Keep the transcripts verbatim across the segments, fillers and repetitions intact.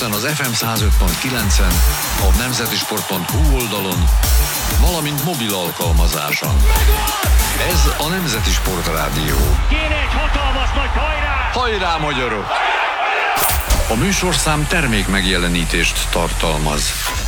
Budapesten az ef em száz öt pont kilencen, a nemzetisport pont hu oldalon, valamint mobil alkalmazáson. Ez a Nemzeti Sport Rádió. Kéne egy hatalmas nagy hajrá! Hajrá, magyarok! A műsorszám termék megjelenítést tartalmaz.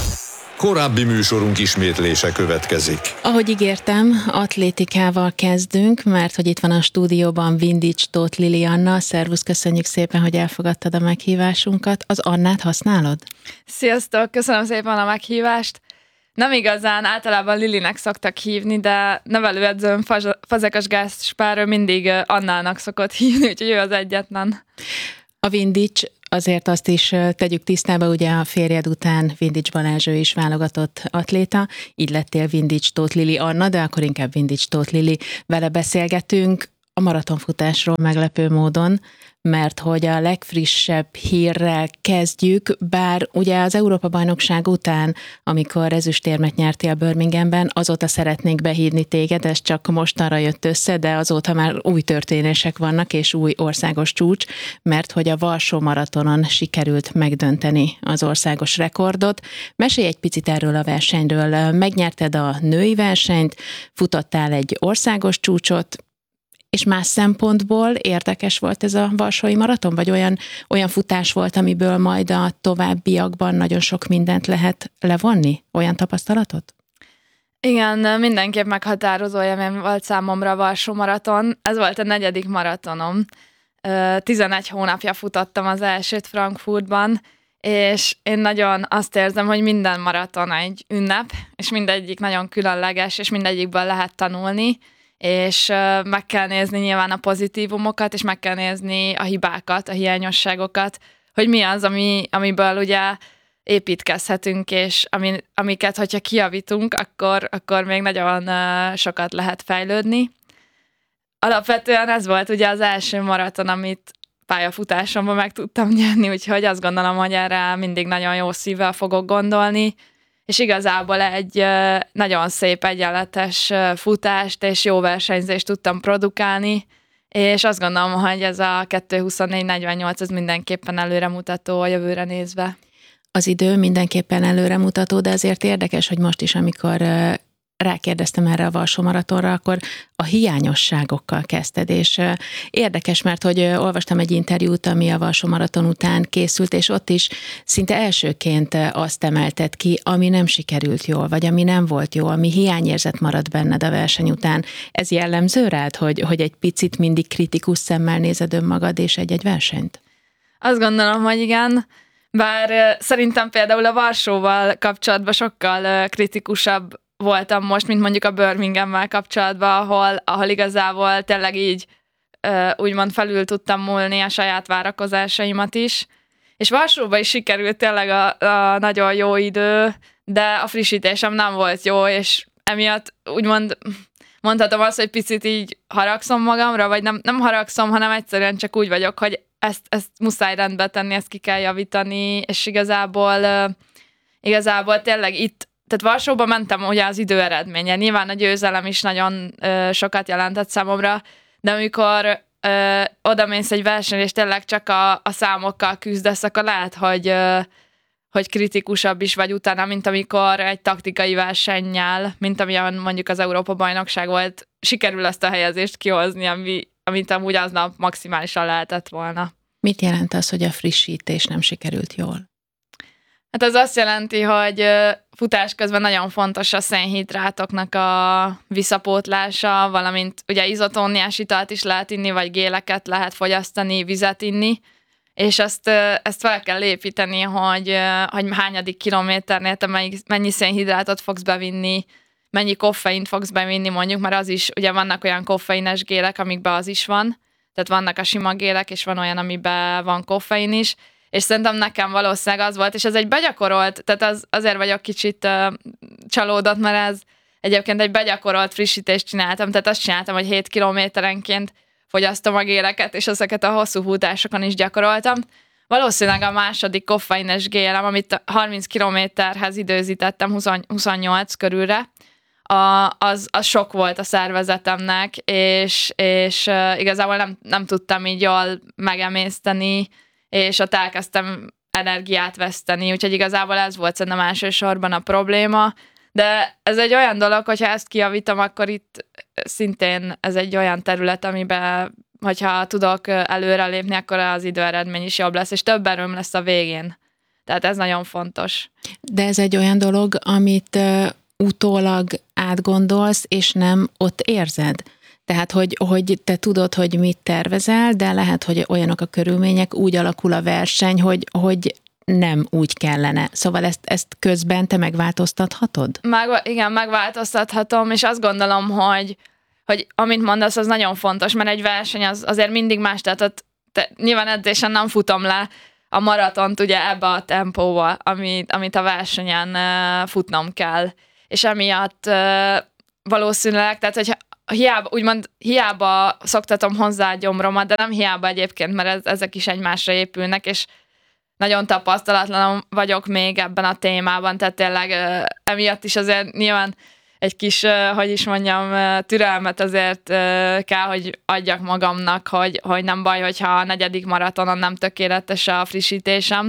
Korábbi műsorunk ismétlése következik. Ahogy ígértem, atlétikával kezdünk, mert hogy itt van a stúdióban Vindics Tóth Lilianna. Szervusz, köszönjük szépen, hogy elfogadtad a meghívásunkat. Az Annát használod? Sziasztok, köszönöm szépen a meghívást. Nem igazán, általában Lilinek szoktak hívni, de nevelőedzőm Fazekas Gáspár mindig Annának szokott hívni, úgyhogy ő az egyetlen. A Vindics, azért azt is tegyük tisztába, ugye a férjed után Vindics Balázs is válogatott atléta, így lettél Vindics Tóth Lili Anna, de akkor inkább Vindics Tóth Lili. Vele beszélgetünk a maratonfutásról meglepő módon, mert hogy a legfrissebb hírrel kezdjük, bár ugye az Európa-bajnokság után, amikor ezüstérmet nyertél Birminghamben, azóta szeretnék behívni téged, ez csak mostanra jött össze, de azóta már új történések vannak, és új országos csúcs, mert hogy a Varsó maratonon sikerült megdönteni az országos rekordot. Mesélj egy picit erről a versenyről. Megnyerted a női versenyt, futottál egy országos csúcsot, és más szempontból érdekes volt ez a varsói maraton, vagy olyan, olyan futás volt, amiből majd a továbbiakban nagyon sok mindent lehet levonni? Olyan tapasztalatot? Igen, mindenképp meghatározó élmény volt számomra a Varsó maraton. Ez volt a negyedik maratonom. tizenegy hónapja futottam az elsőt Frankfurtban, és én nagyon azt érzem, hogy minden maraton egy ünnep, és mindegyik nagyon különleges, és mindegyikből lehet tanulni, és meg kell nézni nyilván a pozitívumokat, és meg kell nézni a hibákat, a hiányosságokat, hogy mi az, ami, amiből ugye építkezhetünk, és ami, amiket, hogyha kijavítunk, akkor, akkor még nagyon sokat lehet fejlődni. Alapvetően ez volt ugye az első maraton, amit pályafutásomban meg tudtam nyerni, úgyhogy azt gondolom, hogy erre mindig nagyon jó szívvel fogok gondolni, és igazából egy nagyon szép egyenletes futást és jó versenyzést tudtam produkálni, és azt gondolom, hogy ez a kettő huszonnégy negyvennyolc ez mindenképpen előremutató a jövőre nézve. Az idő mindenképpen előremutató, de azért érdekes, hogy most is, amikor rákérdeztem erre a Varsó maratonra, akkor a hiányosságokkal kezdted, és érdekes, mert hogy olvastam egy interjút, ami a Varsó maraton után készült, és ott is szinte elsőként azt emelted ki, ami nem sikerült jól, vagy ami nem volt jó, ami hiányérzet maradt benned a verseny után. Ez jellemző rád, hogy, hogy egy picit mindig kritikus szemmel nézed önmagad és egy-egy versenyt? Azt gondolom, hogy igen, bár szerintem például a Varsóval kapcsolatban sokkal kritikusabb voltam most, mint mondjuk a Birminghammel kapcsolatban, ahol, ahol igazából tényleg így úgymond felül tudtam múlni a saját várakozásaimat is. És Varsóban is sikerült tényleg a, a nagyon jó idő, de a frissítésem nem volt jó, és emiatt úgymond mondhatom azt, hogy picit így haragszom magamra, vagy nem, nem haragszom, hanem egyszerűen csak úgy vagyok, hogy ezt, ezt muszáj rendbe tenni, ezt ki kell javítani, és igazából, igazából tényleg itt tehát Varsóba mentem ugye az idő eredménye. Nyilván a győzelem is nagyon ö, sokat jelentett számomra, de amikor ö, oda mész egy versenyre, és tényleg csak a, a számokkal küzdesz, akkor lehet, hogy, ö, hogy kritikusabb is vagy utána, mint amikor egy taktikai versennyel, mint amilyen mondjuk az Európa-bajnokság volt, sikerül ezt a helyezést kihozni, ami, amit amúgy aznap maximálisan lehetett volna. Mit jelent az, hogy a frissítés nem sikerült jól? Hát ez azt jelenti, hogy futás közben nagyon fontos a szénhidrátoknak a visszapótlása, valamint ugye izotóniás italt is lehet inni, vagy géleket lehet fogyasztani, vizet inni, és ezt, ezt fel kell építeni, hogy, hogy hányadik kilométernél te mennyi szénhidrátot fogsz bevinni, mennyi koffeint fogsz bevinni mondjuk, mert az is, ugye vannak olyan koffeines gélek, amikben az is van, tehát vannak a sima gélek, és van olyan, amiben van koffein is, és szerintem nekem valószínűleg az volt, és ez egy begyakorolt, tehát az, azért vagyok kicsit uh, csalódott, mert ez egyébként egy begyakorolt frissítést csináltam, tehát azt csináltam, hogy hét kilométerenként fogyasztom a géleket, és ezeket a hosszú futásokon is gyakoroltam. Valószínűleg a második koffeines gélem, amit harminc kilométerhez időzítettem huszonnyolc körülre, a, az, az sok volt a szervezetemnek, és, és uh, igazából nem, nem tudtam így jól megemészteni, és ott elkezdtem energiát veszteni, úgyhogy igazából ez volt szerintem elsősorban a probléma, de ez egy olyan dolog, hogyha ezt kijavítom, akkor itt szintén ez egy olyan terület, amiben, hogyha tudok előrelépni, akkor az időeredmény is jobb lesz, és több erőm lesz a végén. Tehát ez nagyon fontos. De ez egy olyan dolog, amit uh, utólag átgondolsz, és nem ott érzed. Tehát, hogy, hogy te tudod, hogy mit tervezel, de lehet, hogy olyanok a körülmények, úgy alakul a verseny, hogy, hogy nem úgy kellene. Szóval ezt, ezt közben te megváltoztathatod? Meg, igen, megváltoztathatom, és azt gondolom, hogy, hogy amit mondasz, az nagyon fontos, mert egy verseny az azért mindig más, tehát ott, te, nyilván edzésen nem futom le a maratont ugye ebbe a tempóval, amit, amit a versenyen uh, futnom kell. És emiatt uh, valószínűleg, tehát hogy hiába, úgymond hiába szoktatom hozzá a gyomromat, de nem hiába egyébként, mert ez, ezek is egymásra épülnek, és nagyon tapasztalatlan vagyok még ebben a témában, tehát tényleg uh, emiatt is azért nyilván egy kis, uh, hogy is mondjam, uh, türelmet azért uh, kell, hogy adjak magamnak, hogy, hogy nem baj, hogyha a negyedik maratonon nem tökéletes a frissítésem.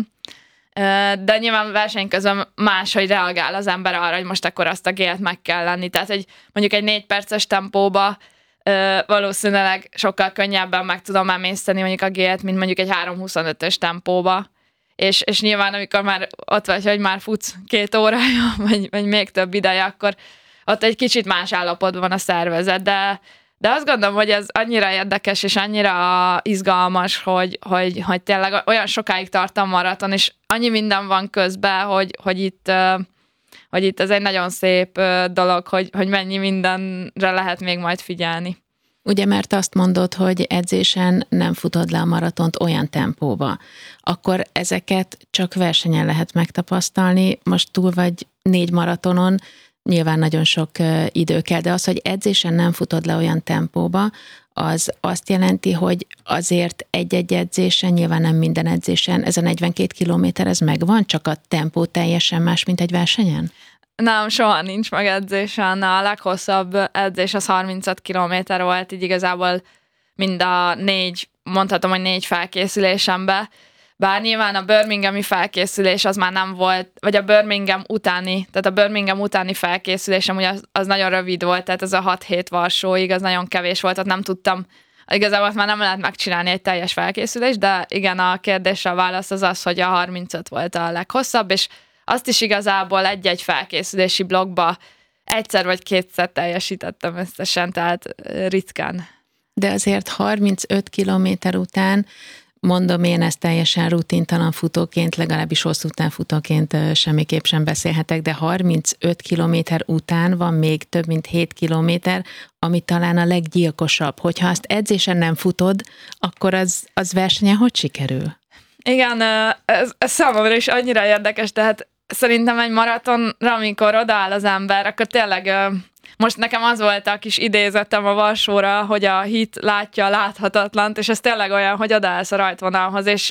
Uh, de nyilván verseny közben máshogy reagál az ember arra, hogy most akkor azt a gélt meg kell lenni. Tehát egy, mondjuk egy négy perces tempóba uh, valószínűleg sokkal könnyebben meg tudom emészteni mondjuk a gélt, mint mondjuk egy három huszonötös tempóba. És, és nyilván, amikor már ott vagy, hogy már futsz két órája, vagy, vagy még több ideje, akkor ott egy kicsit más állapotban van a szervezet, de, de azt gondolom, hogy ez annyira érdekes, és annyira izgalmas, hogy, hogy, hogy tényleg olyan sokáig tart a maraton, és annyi minden van közben, hogy, hogy, itt, hogy itt ez egy nagyon szép dolog, hogy, hogy mennyi mindenre lehet még majd figyelni. Ugye, mert azt mondod, hogy edzésen nem futod le a maratont olyan tempóba, akkor ezeket csak versenyen lehet megtapasztalni. Most túl vagy négy maratonon, nyilván nagyon sok idő kell, de az, hogy edzésen nem futod le olyan tempóba, az azt jelenti, hogy azért egy-egy edzésen, nyilván nem minden edzésen, ez a negyvenkét kilométer, ez megvan, csak a tempó teljesen más, mint egy versenyen? Nem, soha nincs meg edzésen. A leghosszabb edzés az harmincöt kilométer volt, így igazából mind a négy, mondhatom, hogy négy felkészülésembe. Bár nyilván a birminghami felkészülés az már nem volt, vagy a Birmingham utáni, tehát a Birmingham utáni felkészülésem ugye az, az nagyon rövid volt, tehát ez a hat hét Varsóig, az nagyon kevés volt, ott nem tudtam, igazából már nem lehet megcsinálni egy teljes felkészülés, de igen, a kérdésre a válasz az az, hogy a harmincöt volt a leghosszabb, és azt is igazából egy-egy felkészülési blokkba egyszer vagy kétszer teljesítettem összesen, tehát ritkán. De azért harmincöt kilométer után, mondom én ezt teljesen rutintalan futóként, legalábbis hosszú távfutóként semmiképp sem beszélhetek, de harmincöt kilométer után van még több mint hét kilométer, ami talán a leggyilkosabb. Hogyha azt edzésen nem futod, akkor az, az versenyen hogy sikerül? Igen, ez, ez számomra is annyira érdekes, tehát szerintem egy maratonra, amikor odaáll az ember, akkor tényleg most nekem az volt a kis idézetem a Varsóra, hogy a hit látja a láthatatlant, és ez tényleg olyan, hogy odaállsz a rajtvonalhoz, és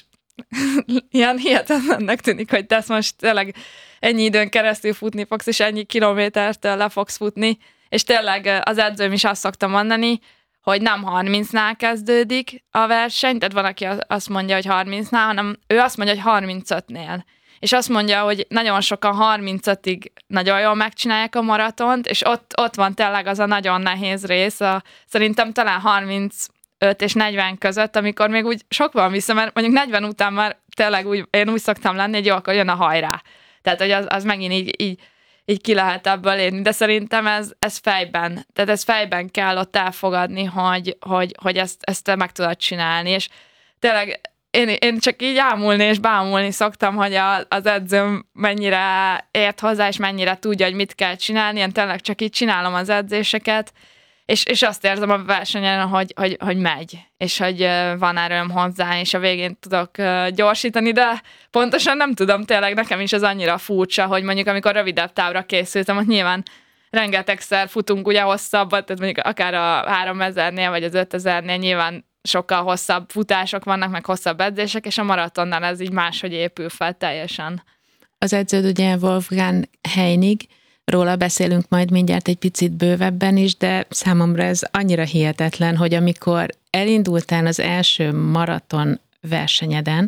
ilyen hihetetlennek tűnik, hogy te most tényleg ennyi időn keresztül futni fogsz, és ennyi kilométert le fogsz futni, és tényleg az edzőm is azt szokta mondani, hogy nem harmincnál kezdődik a verseny, tehát van, aki azt mondja, hogy harmincnál, hanem ő azt mondja, hogy harmincötnél. És azt mondja, hogy nagyon sokan harmincötig nagyon jól megcsinálják a maratont, és ott, ott van tényleg az a nagyon nehéz rész, a, szerintem talán harmincöt és negyven között, amikor még úgy sok van vissza, mert mondjuk negyven után már tényleg úgy, én úgy szoktam lenni, hogy jó, akkor jön a hajrá. Tehát, hogy az, az megint így, így, így ki lehet ebből érni, de szerintem ez, ez fejben, tehát ez fejben kell ott elfogadni, hogy, hogy, hogy ezt, ezt te meg tudod csinálni, és tényleg Én, én csak így ámulni és bámulni szoktam, hogy a, az edzőm mennyire ért hozzá, és mennyire tudja, hogy mit kell csinálni. Én tényleg csak így csinálom az edzéseket, és, és azt érzem a versenyen, hogy, hogy, hogy megy, és hogy van erőm hozzá, és a végén tudok gyorsítani, de pontosan nem tudom, tényleg nekem is ez annyira furcsa, hogy mondjuk amikor rövidebb távra készültem, hogy nyilván rengetegszer futunk ugye hosszabbat, tehát mondjuk akár a háromezernél vagy az ötezernél nyilván sokkal hosszabb futások vannak, meg hosszabb edzések, és a maratonnál ez így máshogy épül fel teljesen. Az edződ ugye Wolfgang Heinig, róla beszélünk majd mindjárt egy picit bővebben is, de számomra ez annyira hihetetlen, hogy amikor elindultál az első maraton versenyeden,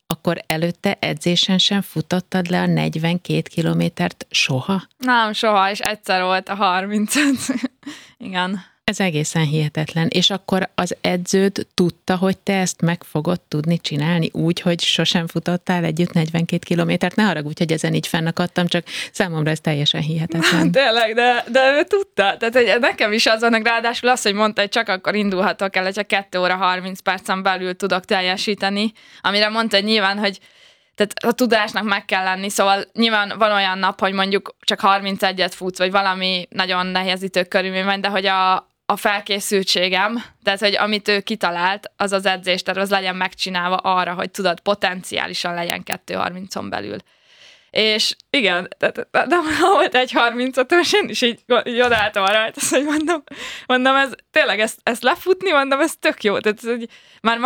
akkor előtte edzésen sem futottad le a negyvenkét kilométert soha? Nem, soha, és egyszer volt a harmincöt. Igen. Ez egészen hihetetlen. És akkor az edződ tudta, hogy te ezt meg fogod tudni csinálni úgy, hogy sosem futottál együtt negyvenkét kilométert? Ne haragudj, hogy ezen így fennakadtam, csak számomra ez teljesen hihetetlen. Tényleg, de, de ő tudta. Tehát hogy nekem is azonnak ráadásul az, hogy mondta, hogy csak akkor indulhatok el, hogyha kettő óra harminc percen belül tudok teljesíteni, amire mondta, hogy nyilván, hogy tehát a tudásnak meg kell lenni, szóval nyilván van olyan nap, hogy mondjuk csak harmincegyet futsz, vagy valami nagyon nehezítő körülmény van, de hogy a, a felkészültségem, tehát hogy amit ő kitalált, az az edzésterv, az legyen megcsinálva arra, hogy tudod, potenciálisan legyen kettő harmincon belül. És igen, tehát de volt egy harmincötös, én is így, így odaálltam arra, hogy mondom, mondom ez, tényleg ezt, ezt lefutni, mondom, ez tök jó. Tehát, hogy már